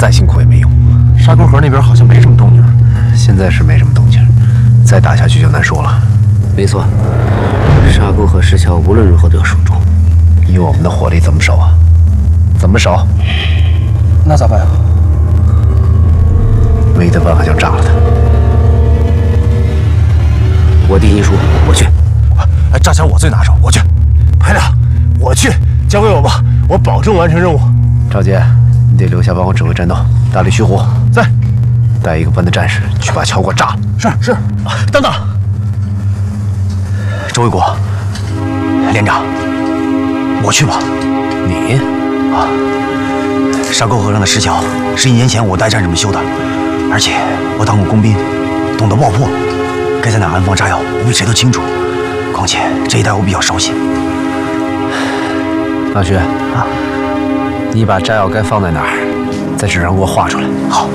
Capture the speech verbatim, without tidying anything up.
再辛苦也没用。 沙沟河那边好像没什么动静， 现在是没什么动静，再打下去就难说了。 没错，沙沟和石桥无论如何都要守住。 以我们的火力怎么守啊？怎么守？ 那咋办啊？ 唯一的办法就炸了它。 我递遗书，我去。 哎，炸枪我最拿手，我去。排长，我去，交给我吧，我保证完成任务。 赵杰，你得留下帮我指挥战斗。大力虚虎在， 带一个班的战士去把桥给我炸了。 是是，等等。 周卫国，连长，我去吧。你啊，沙沟河上的石桥是一年前我带战士们修的，而且我当过工兵，懂得爆破，该在哪安放炸药，我比谁都清楚。况且这一带我比较熟悉。 老徐啊，你把炸药该放在哪儿，在纸上给我画出来。 好。